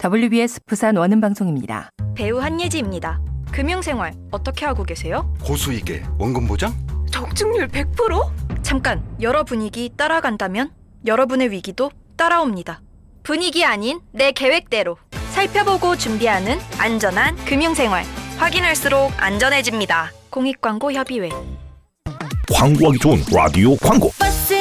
WBS 부산 원음방송입니다. 배우 한예지입니다. 금융생활 어떻게 하고 계세요? 고수익에 원금 보장? 적중률 100%? 잠깐, 여러 분위기 따라간다면 여러분의 위기도 따라옵니다. 분위기 아닌 내 계획대로 살펴보고 준비하는 안전한 금융생활. 확인할수록 안전해집니다. 공익광고협의회. 광고하기 좋은 라디오 광고. 버스